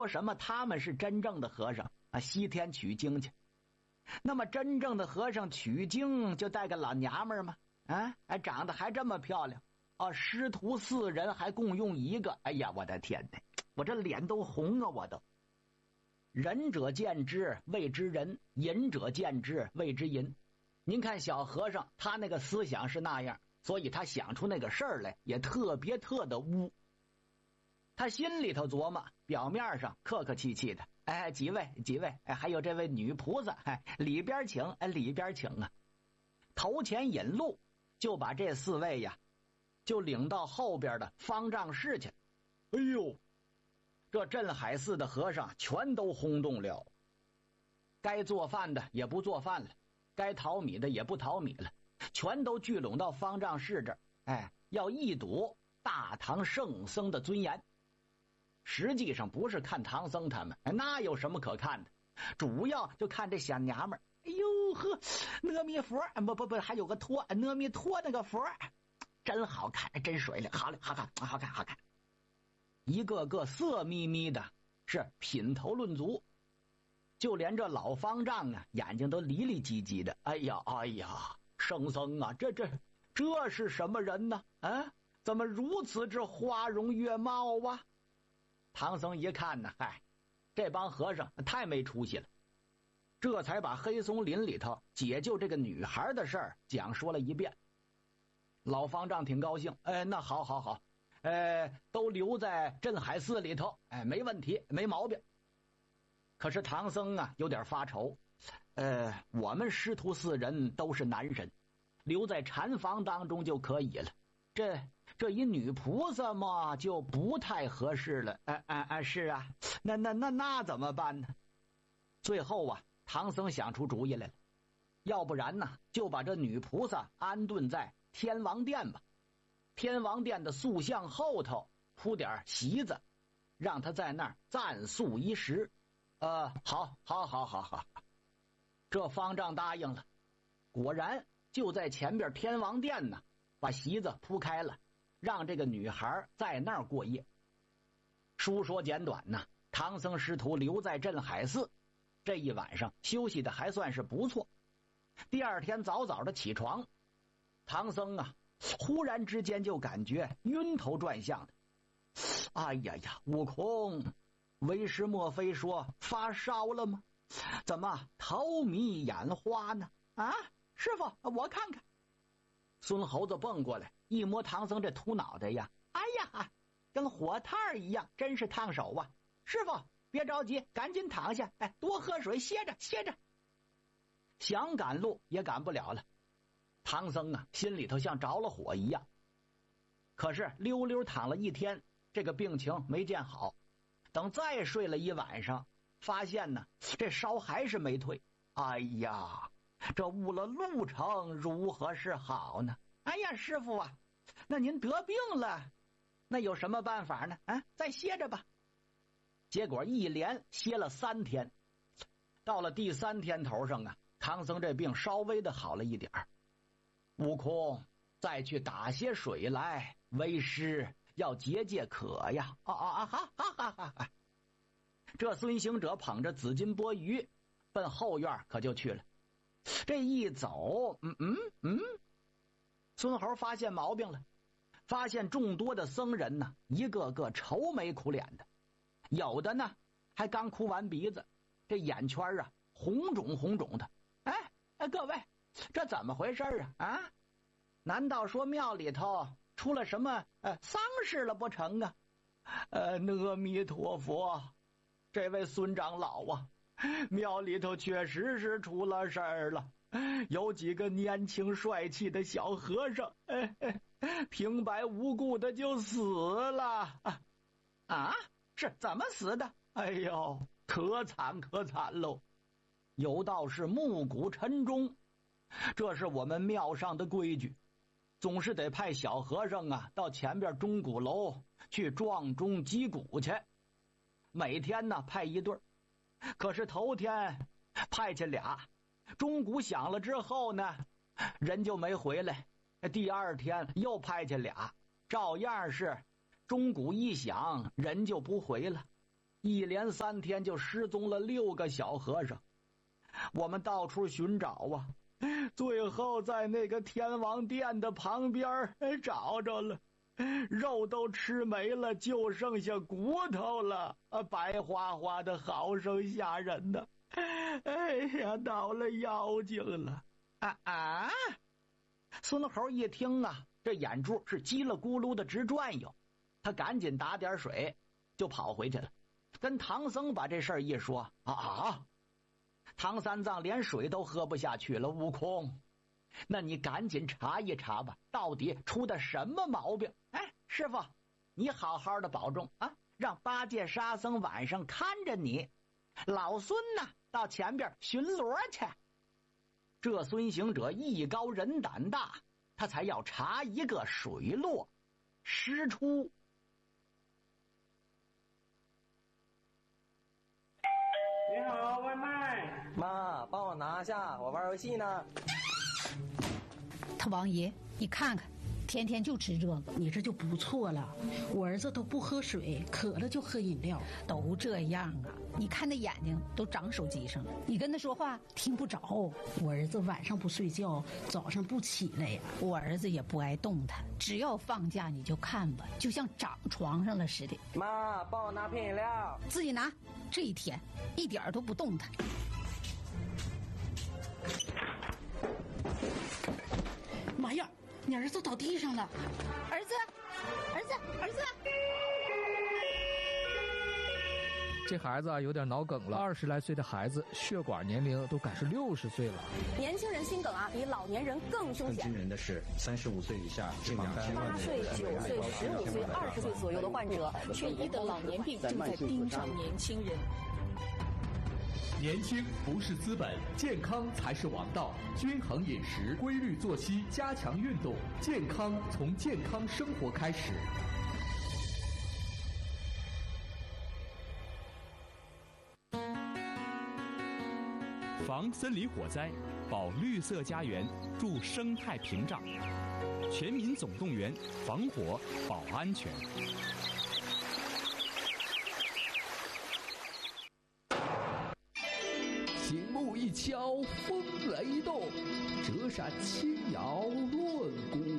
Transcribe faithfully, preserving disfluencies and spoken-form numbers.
说什么他们是真正的和尚啊，西天取经去。那么真正的和尚取经就带个老娘们儿吗？啊，哎，长得还这么漂亮啊！师徒四人还共用一个，哎呀，我的天哪，我这脸都红啊！我都。仁者见之谓之仁，隐者见之谓之隐。您看小和尚他那个思想是那样，所以他想出那个事儿来也特别特的污。他心里头琢磨，表面上客客气气的，哎，几位几位，哎，还有这位女菩萨，哎，里边请，哎，里边请啊。头前引路，就把这四位呀，就领到后边的方丈室去。哎呦，这镇海寺的和尚全都轰动了，该做饭的也不做饭了，该淘米的也不淘米了，全都聚拢到方丈室这儿，哎，要一睹大唐圣僧的尊严。实际上不是看唐僧他们，那有什么可看的，主要就看这小娘们儿。哎呦呵，阿弥佛，不不不，还有个托，阿弥陀那个佛，真好看，真水灵，好嘞，好看，好看，好看。一个个色眯眯的，是品头论足，就连这老方丈啊，眼睛都离离唧唧的。哎呀，哎呀，圣僧啊，这这这是什么人呢？啊，怎么如此之花容月貌啊？唐僧一看呢，嗨，这帮和尚太没出息了，这才把黑松林里头解救这个女孩的事儿讲说了一遍。老方丈挺高兴，哎，那好好好，哎，都留在镇海寺里头，哎，没问题，没毛病。可是唐僧啊，有点发愁，呃，我们师徒四人都是男人，留在禅房当中就可以了。这这一女菩萨嘛，就不太合适了。哎哎哎，是啊，那那那那怎么办呢？最后啊，唐僧想出主意来了，要不然呢，就把这女菩萨安顿在天王殿吧。天王殿的塑像后头铺点席子，让她在那儿暂宿一时。呃，好，好，好，好，好。这方丈答应了，果然就在前边天王殿呢，把席子铺开了，让这个女孩在那儿过夜。书说简短呢，唐僧师徒留在镇海寺，这一晚上休息的还算是不错。第二天早早的起床，唐僧啊，忽然之间就感觉晕头转向的。哎呀呀，悟空，为师莫非说发烧了吗？怎么头迷眼花呢？啊，师傅，我看看。孙猴子蹦过来，一摸唐僧这秃脑袋呀，哎呀，跟火炭一样，真是烫手啊！师傅，别着急，赶紧躺下，哎，多喝水，歇着歇着。想赶路也赶不了了，唐僧啊，心里头像着了火一样。可是溜溜躺了一天，这个病情没见好。等再睡了一晚上，发现呢，这烧还是没退。哎呀，这误了路程，如何是好呢？哎呀，师傅啊，那您得病了，那有什么办法呢？啊，再歇着吧。结果一连歇了三天，到了第三天头上啊，唐僧这病稍微的好了一点儿。悟空，再去打些水来，为师要解解渴呀！啊啊啊！哈哈哈哈哈！这孙行者捧着紫金钵盂，奔后院可就去了。这一走，嗯嗯嗯，孙猴发现毛病了，发现众多的僧人呢，一个个愁眉苦脸的，有的呢还刚哭完鼻子，这眼圈啊红肿红肿的。哎哎，各位，这怎么回事啊？啊，难道说庙里头出了什么呃丧事了不成啊？呃，阿弥陀佛，这位孙长老啊，庙里头确实是出了事儿了，有几个年轻帅气的小和尚，哎哎，平白无故的就死了啊！啊，是怎么死的？哎呦，可惨可惨喽！有道是暮鼓晨钟，这是我们庙上的规矩，总是得派小和尚啊到前边钟鼓楼去撞钟击鼓去。每天呢派一对，可是头天派去俩，钟鼓响了之后呢，人就没回来。第二天又派去俩，照样是钟鼓一响，人就不回了。 一连三天就失踪了六个小和尚。我们到处寻找啊，最后在那个天王殿的旁边找着了，肉都吃没了，就剩下骨头了，啊，白花花的，好生吓人呐！哎呀，到了妖精了！啊啊！孙猴一听啊，这眼珠是叽里咕噜的直转悠，他赶紧打点水，就跑回去了，跟唐僧把这事儿一说。啊啊！唐三藏连水都喝不下去了。悟空，那你赶紧查一查吧，到底出的什么毛病？哎，师傅，你好好的保重啊，让八戒沙僧晚上看着你，老孙呢到前边巡逻去。这孙行者艺高人胆大，他才要查一个水落石出。 你好，外卖。 妈，帮我拿下，我玩游戏呢。 他王爷，你看看，天天就吃这个， 你这就不错了。我儿子都不喝水，渴了就喝饮料， 都这样啊。你看那眼睛都长手机上了，你跟他说话听不着。 我儿子晚上不睡觉，早上不起来呀。 我儿子也不爱动弹，只要放假你就看吧，就像长床上了似的。 妈，帮我拿瓶饮料。 自己拿。这一天一点都不动弹。 妈呀，你儿子倒地上了！ 儿子，儿子，儿子！ 这孩子啊有点脑梗了，二十来岁的孩子血管年龄都赶是六十岁了。 年轻人心梗啊，比老年人更凶险。 更惊人的是，三十五岁以下这两千万八岁、九岁、十五岁、二十岁左右的患者，却一得老年病正在盯上年轻人。 年轻不是资本，健康才是王道。均衡饮食、规律作息、加强运动，健康从健康生活开始。防森林火灾，保绿色家园，助生态屏障。全民总动员，防火保安全。 醒目一敲，风雷动；折扇轻摇，论古